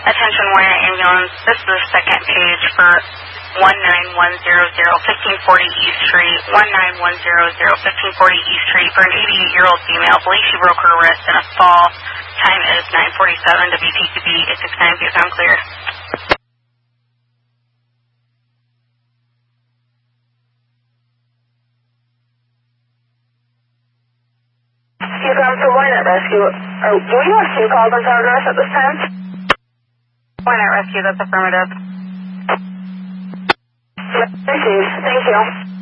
Attention Wire Ambulance, this is the second page for 19100, 1540 East Street, 19100, 1540 East Street, for an 88-year-old female. Believes she broke her wrist in a fall. Time is 9:47. WTCB 869, be found clear. You come from Wynette Rescue. Were you on two calls on progress at this time? Wynette Rescue, that's affirmative. Received. Thank you.